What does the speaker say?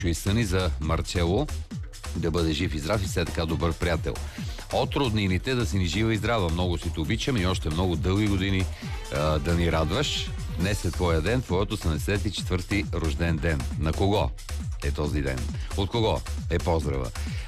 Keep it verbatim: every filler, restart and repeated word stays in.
и съни за Марчело да бъде жив и здрав и все така добър приятел. От роднините да си ни жива и здрава. Много си те обичам и още много дълги години а, да ни радваш. Днес е твоя ден, твоето осемдесет и четвърти рожден ден. На кого е този ден? От кого е поздрава?